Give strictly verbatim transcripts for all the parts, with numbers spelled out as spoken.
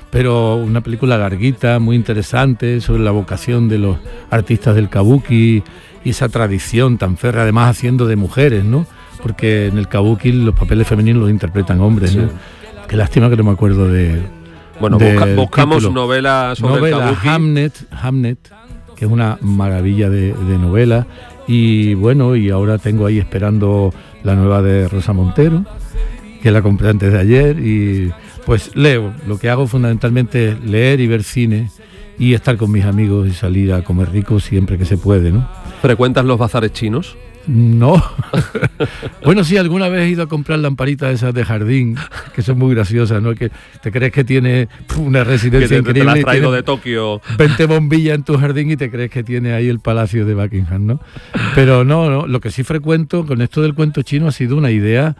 pero una película larguita, muy interesante, sobre la vocación de los artistas del kabuki y esa tradición tan férrea, además haciendo de mujeres, ¿no? Porque en el kabuki los papeles femeninos los interpretan hombres, sí. ¿no? Qué lástima que no me acuerdo de... Bueno, busca, buscamos título. novela sobre novela, el kabuki. Hamnet, Hamnet, que es una maravilla de, de novela. Y bueno, y ahora tengo ahí esperando la nueva de Rosa Montero, que la compré antes de ayer. Y pues leo, lo que hago fundamentalmente es leer y ver cine y estar con mis amigos y salir a comer rico siempre que se puede, ¿no? ¿Frecuentas los bazares chinos? No. Bueno, sí, alguna vez he ido a comprar lamparitas esas de jardín, que son muy graciosas, ¿no? Que te crees que tiene una residencia que te, increíble. Te la has traído de Tokio. veinte bombillas en tu jardín y te crees que tiene ahí el palacio de Buckingham, ¿no? Pero no, no, lo que sí frecuento con esto del cuento chino ha sido una idea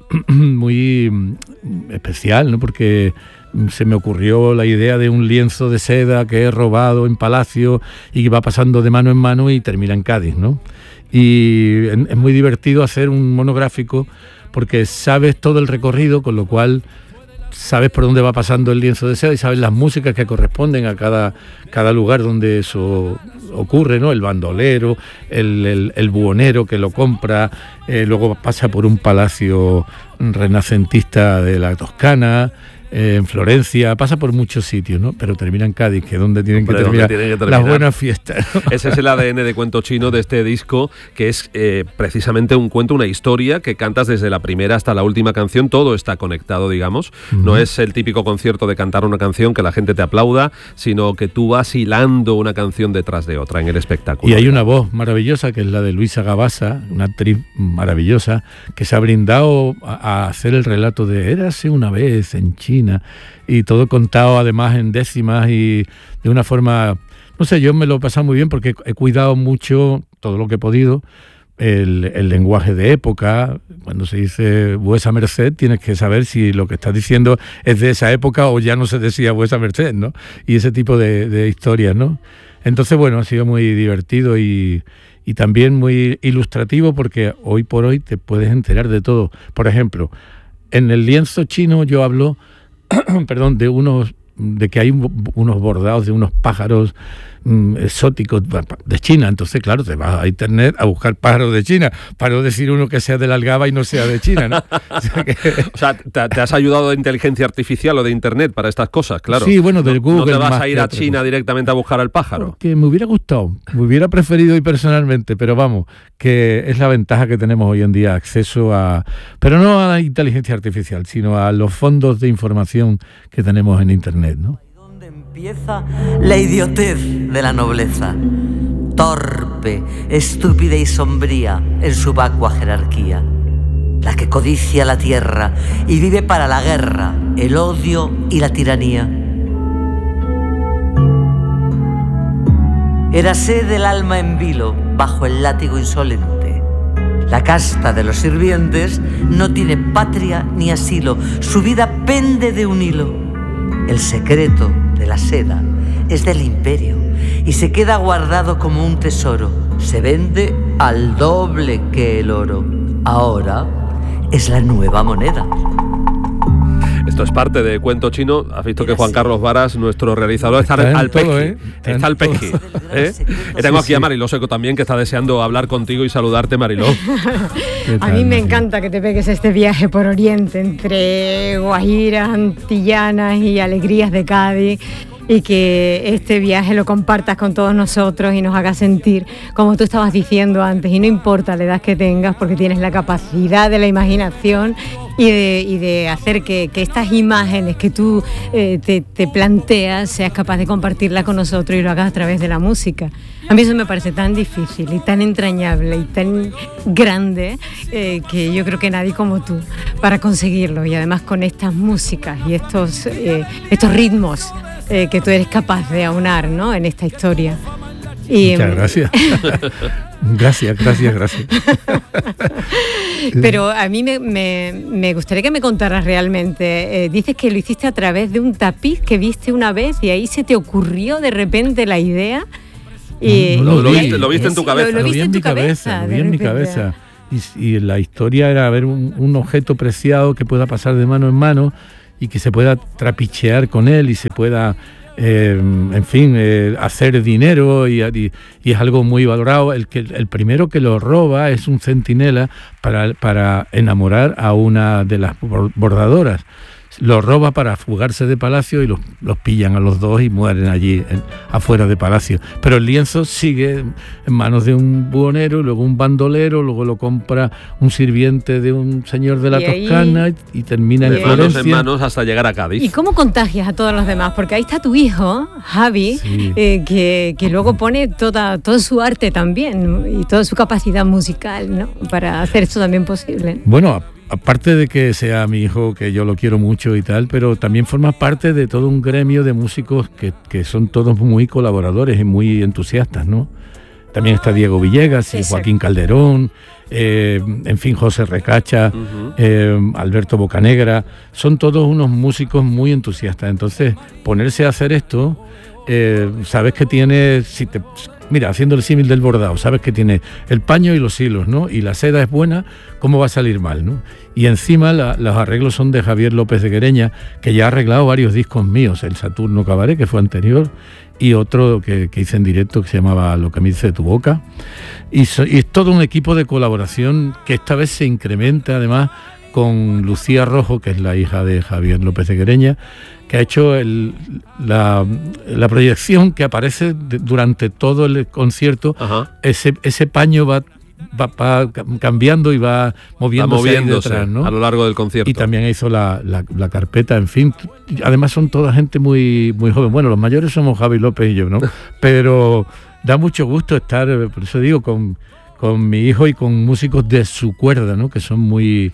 muy especial, ¿no? Porque se me ocurrió la idea de un lienzo de seda que he robado en Palacio y va pasando de mano en mano y termina en Cádiz, ¿no? Y es muy divertido hacer un monográfico porque sabes todo el recorrido, con lo cual sabes por dónde va pasando el lienzo de seda y sabes las músicas que corresponden a cada, cada lugar donde eso ocurre, ¿no? El bandolero, el, el, el buhonero que lo compra, eh, luego pasa por un palacio renacentista de la Toscana, eh, en Florencia, pasa por muchos sitios, ¿no? Pero termina en Cádiz, que es donde tienen, que terminar, tienen que terminar las buenas fiestas, ¿no? Ese es el A D N de Cuento Chino de este disco, que es eh, precisamente un cuento, una historia que cantas desde la primera hasta la última canción, todo está conectado, digamos. Uh-huh. No es el típico concierto de cantar una canción que la gente te aplauda, sino que tú vas hilando una canción detrás de otra en el espectáculo. Y hay una voz maravillosa, que es la de Luisa Gabasa, una actriz maravillosa, que se ha brindado a, a hacer el relato de Érase una vez en China, y todo contado además en décimas y de una forma, no sé, yo me lo he pasado muy bien porque he cuidado mucho todo lo que he podido, el, el lenguaje de época. Cuando se dice vuesa merced, tienes que saber si lo que estás diciendo es de esa época o ya no se decía vuesa merced, ¿no? Y ese tipo de, de historias, ¿no? Entonces, bueno, ha sido muy divertido y, y también muy ilustrativo porque hoy por hoy te puedes enterar de todo. Por ejemplo, en el lienzo chino yo hablo perdón, de unos, de que hay un, unos bordados de unos pájaros mm, exóticos de China. Entonces, claro, te vas a internet a buscar pájaros de China, para no decir uno que sea de la Algaba y no sea de China, ¿no? O sea, que... o sea te, te has ayudado de inteligencia artificial o de internet para estas cosas, claro. Sí, bueno, del Google. No te vas más a ir a China cosa. directamente a buscar al pájaro. Que me hubiera gustado, me hubiera preferido ir personalmente, pero vamos, que es la ventaja que tenemos hoy en día, acceso a, pero no a la inteligencia artificial, sino a los fondos de información que tenemos en internet, ¿no? ¿Dónde empieza la idiotez de la nobleza? Torpe, estúpida y sombría en su vacua jerarquía, la que codicia la tierra y vive para la guerra, el odio y la tiranía. Érase del alma en vilo bajo el látigo insolente. La casta de los sirvientes no tiene patria ni asilo, su vida pende de un hilo. El secreto de la seda es del imperio y se queda guardado como un tesoro. Se vende al doble que el oro. Ahora es la nueva moneda. Esto es parte de Cuento Chino. Has visto que Juan Carlos Varas, nuestro realizador, está, está al peji. ¿eh? Está, está al peji. ¿eh? Y tengo aquí sí, a Mariló Seco también, que está deseando hablar contigo y saludarte, Mariló. A mí me encanta que te pegues este viaje por Oriente, entre guajiras antillanas y alegrías de Cádiz, y que este viaje lo compartas con todos nosotros y nos haga sentir, como tú estabas diciendo antes, y no importa la edad que tengas, porque tienes la capacidad de la imaginación y de, y de hacer que, que estas imágenes que tú eh, te, te planteas, seas capaz de compartirlas con nosotros y lo hagas a través de la música. A mí eso me parece tan difícil y tan entrañable y tan grande eh, que yo creo que nadie como tú para conseguirlo, y además con estas músicas y estos, eh, estos ritmos eh, que tú eres capaz de aunar, ¿no?, en esta historia. Y, muchas gracias. Gracias, gracias, gracias. Pero a mí me, me, me gustaría que me contaras realmente. Eh, dices que lo hiciste a través de un tapiz que viste una vez y ahí se te ocurrió de repente la idea. Y, no, no, lo, viste, lo viste en tu cabeza. Lo, lo, lo vi en mi cabeza, lo vi en mi cabeza. Y, y la historia era ver un, un objeto preciado que pueda pasar de mano en mano y que se pueda trapichear con él y se pueda, eh, en fin, eh, hacer dinero y, y, y es algo muy valorado. El, que, el primero que lo roba es un centinela para, para enamorar a una de las bordadoras. Lo roba para fugarse de palacio y los, los pillan a los dos y mueren allí en, afuera de palacio. Pero el lienzo sigue en manos de un buhonero, luego un bandolero, luego lo compra un sirviente de un señor de la y Toscana ahí, y, y termina en Florencia. De manos en manos hasta llegar a Cádiz. ¿Y cómo contagias a todos los demás? Porque ahí está tu hijo, Javi, sí. eh, que, que luego pone toda, todo su arte también y toda su capacidad musical, ¿no? Para hacer esto también posible. Bueno, aparte de que sea mi hijo, que yo lo quiero mucho y tal, pero también forma parte de todo un gremio de músicos que, que son todos muy colaboradores y muy entusiastas, ¿no? También está Diego Villegas y Joaquín Calderón, eh, en fin, José Recacha, uh-huh. eh, Alberto Bocanegra, son todos unos músicos muy entusiastas. Entonces, ponerse a hacer esto, eh, sabes que tiene... Si te, Mira, haciendo el símil del bordado, sabes que tiene el paño y los hilos, ¿no? Y la seda es buena, ¿cómo va a salir mal, no? Y encima la, los arreglos son de Javier López de Guereña, que ya ha arreglado varios discos míos, el Saturno Cabaret, que fue anterior, y otro que, que hice en directo que se llamaba Lo que me dice tu boca. Y, so, y es todo un equipo de colaboración que esta vez se incrementa además con Lucía Rojo, que es la hija de Javier López de Guereña, que ha hecho el, la, la proyección que aparece de, durante todo el concierto. Ese, ese paño va, va, va cambiando y va moviéndose, va moviéndose detrás, ¿no? A lo largo del concierto. Y también hizo la, la, la carpeta, en fin. Además son toda gente muy, muy joven. Bueno, los mayores somos Javi López y yo, ¿no? Pero da mucho gusto estar, por eso digo, con, con mi hijo y con músicos de su cuerda, ¿no? Que son muy,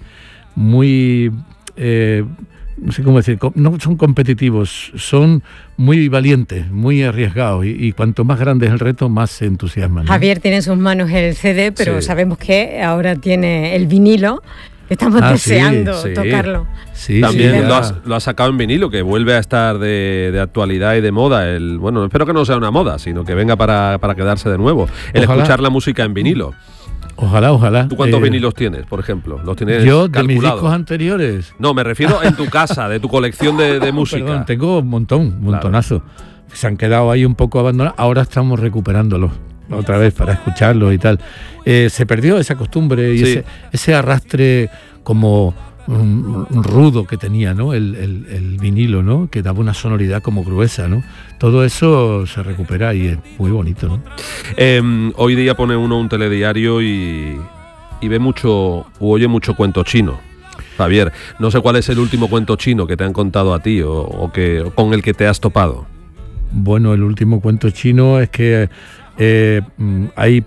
muy... Eh, no sé cómo decir, no son competitivos, son muy valientes, muy arriesgados y, y cuanto más grande es el reto, más se entusiasman, ¿no? Javier tiene en sus manos el C D, pero sí. Sabemos que ahora tiene el vinilo. Estamos ah, deseando sí, sí. tocarlo. Sí, también sí, lo, has, lo has sacado en vinilo, que vuelve a estar de, de actualidad y de moda. El, bueno, espero que no sea una moda, sino que venga para, para quedarse de nuevo. El Ojalá. escuchar la música en vinilo. Ojalá, ojalá. ¿Tú cuántos eh, vinilos tienes, por ejemplo? ¿Los tienes yo, calculado? De mis discos anteriores. No, me refiero en tu casa, de tu colección de, de música. Perdón, tengo un montón, un montonazo. Claro. Se han quedado ahí un poco abandonados. Ahora estamos recuperándolos otra vez para escucharlos y tal. Eh, se perdió esa costumbre y sí. ese, ese arrastre como un, un rudo que tenía, ¿no? El, el, el vinilo, ¿no? Que daba una sonoridad como gruesa, ¿no? Todo eso se recupera y es muy bonito, ¿no? Eh, hoy día pone uno un telediario y, y ve mucho o oye mucho cuento chino. Javier, no sé cuál es el último cuento chino que te han contado a ti o, o que o con el que te has topado. Bueno, el último cuento chino es que eh, hay...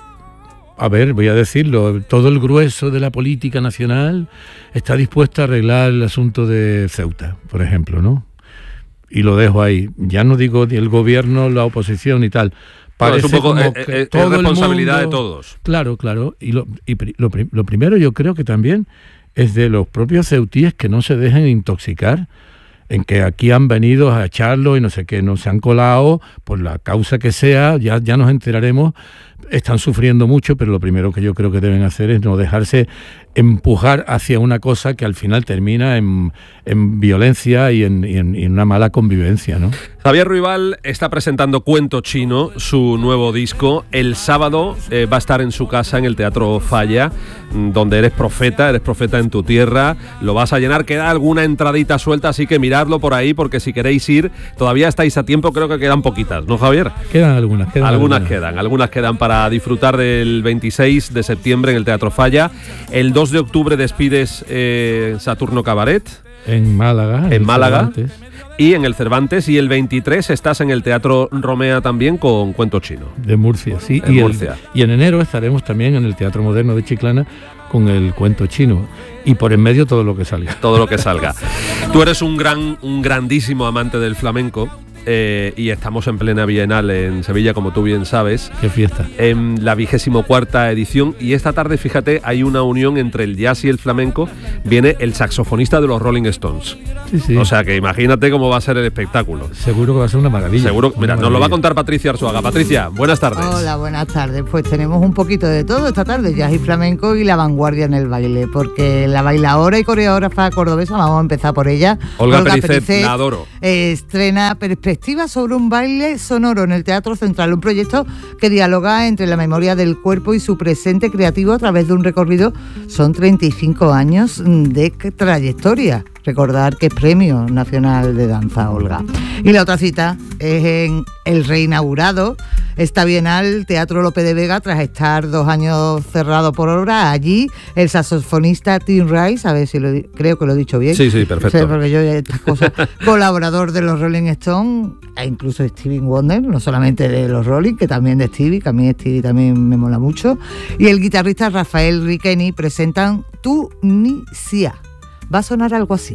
A ver, voy a decirlo, todo el grueso de la política nacional está dispuesto a arreglar el asunto de Ceuta, por ejemplo, ¿no? Y lo dejo ahí. Ya no digo ni el gobierno, la oposición y tal. Parece no, es un poco como que eh, todo es responsabilidad mundo, de todos. Claro, claro. Y, lo, y lo, lo primero yo creo que también es de los propios ceutíes que no se dejen intoxicar en que aquí han venido a echarlo y no sé qué, no se han colado por la causa que sea, ya, ya nos enteraremos. Están sufriendo mucho, pero lo primero que yo creo que deben hacer es no dejarse empujar hacia una cosa que al final termina en, en violencia y en, y, en, y en una mala convivencia, ¿no? Javier Ruibal está presentando Cuento Chino, su nuevo disco. El sábado eh, va a estar en su casa en el Teatro Falla, donde eres profeta, eres profeta en tu tierra. Lo vas a llenar, queda alguna entradita suelta, así que miradlo por ahí, porque si queréis ir, todavía estáis a tiempo, creo que quedan poquitas, ¿no, Javier? Quedan algunas, quedan algunas. Algunas quedan, algunas quedan para disfrutar del veintiséis de septiembre en el Teatro Falla. El dos de octubre despides eh, Saturno Cabaret. En Málaga. En, en Málaga. Cervantes. Y en el Cervantes, y el veintitrés estás en el Teatro Romea también con Cuento Chino. De Murcia, sí. En y, Murcia. El, y en enero estaremos también en el Teatro Moderno de Chiclana con el Cuento Chino. Y por en medio todo lo que salga. Todo lo que salga. Tú eres un gran, un grandísimo amante del flamenco. eh, y estamos en plena Bienal en Sevilla, como tú bien sabes. ¡Qué fiesta! En la vigésimo cuarta edición, y esta tarde, fíjate, hay una unión entre el jazz y el flamenco. Viene el saxofonista de los Rolling Stones. Sí, sí. O sea que imagínate cómo va a ser el espectáculo. Seguro que va a ser una maravilla. Seguro, una mira, maravilla. nos lo va a contar Patricia Arzuaga. Patricia, buenas tardes. Hola, buenas tardes. Pues tenemos un poquito de todo esta tarde, jazz y flamenco y la vanguardia en el baile, porque la bailadora y coreógrafa cordobesa, vamos a empezar por ella, Olga, Olga Pericet, Pericet, la adoro. Eh, estrena Perspectiva sobre un baile sonoro en el Teatro Central, un proyecto que dialoga entre la memoria del cuerpo y su presente creativo a través de un recorrido. Son treinta y cinco años de trayectoria. Recordar que es Premio Nacional de Danza, Olga. Y la otra cita es en el reinaugurado esta Bienal Teatro Lope de Vega, tras estar dos años cerrado por obra. Allí el saxofonista Tim Rice, a ver si lo di- creo que lo he dicho bien. Sí, sí, perfecto. Sí, porque yo estas cosas, colaborador de los Rolling Stones, e incluso Stevie Wonder, no solamente de los Rolling, que también de Stevie, que a mí Stevie también me mola mucho. Y el guitarrista Rafael Riqueni presentan Tunisia. Va a sonar algo así.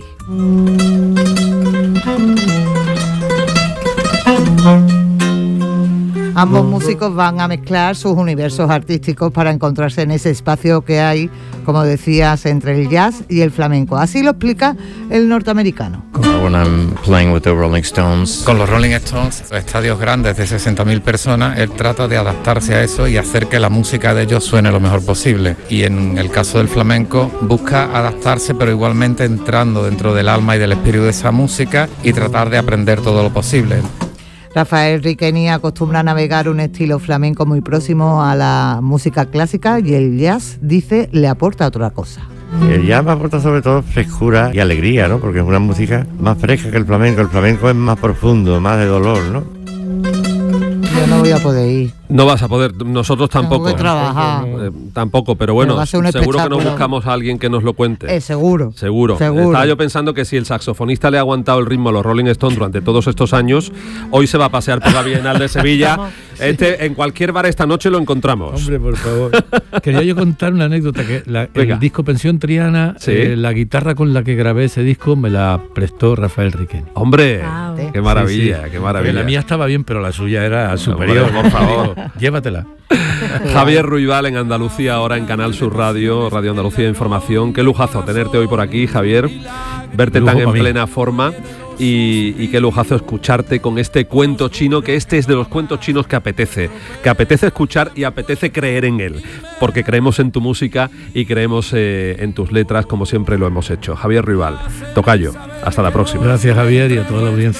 Ambos músicos van a mezclar sus universos artísticos para encontrarse en ese espacio que hay, como decías, entre el jazz y el flamenco. Así lo explica el norteamericano. When I'm playing with the Rolling Stones. Con los Rolling Stones, estadios grandes de sesenta mil personas, él trata de adaptarse a eso y hacer que la música de ellos suene lo mejor posible. Y en el caso del flamenco, busca adaptarse, pero igualmente entrando dentro del alma y del espíritu de esa música y tratar de aprender todo lo posible. Rafael Riqueni acostumbra a navegar un estilo flamenco muy próximo a la música clásica, y el jazz, dice, le aporta otra cosa. El jazz me aporta sobre todo frescura y alegría, ¿no? Porque es una música más fresca que el flamenco. El flamenco es más profundo, más de dolor, ¿no? Yo no voy a poder ir. No vas a poder, nosotros tampoco. Tengo que trabajar. Eh, tampoco, pero bueno, Pero va a ser un seguro que nos espectáculo. buscamos a alguien que nos lo cuente. Eh, seguro. Seguro. Seguro. Estaba yo pensando que si el saxofonista le ha aguantado el ritmo a los Rolling Stones durante todos estos años, hoy se va a pasear por la Bienal de Sevilla. Este, en cualquier bar esta noche lo encontramos. Hombre, por favor. Quería yo contar una anécdota, que la, Venga. el disco Pensión Triana, Sí. eh, la guitarra con la que grabé ese disco me la prestó Rafael Riqueni. Hombre, Wow. qué maravilla, Sí, sí. qué maravilla. La mía estaba bien, pero la suya era superior. Hombre, por favor. Digo, llévatela. Javier Ruibal en Andalucía, ahora en Canal Sur Radio, Radio Andalucía Información. Qué lujazo tenerte hoy por aquí, Javier. Verte Lujo tan en pa' mí. plena forma. Y, y qué lujazo escucharte con este cuento chino, que este es de los cuentos chinos que apetece, que apetece escuchar y apetece creer en él, porque creemos en tu música y creemos eh, en tus letras, como siempre lo hemos hecho. Javier Ruibal, tocayo, hasta la próxima. Gracias, Javier, y a toda la audiencia.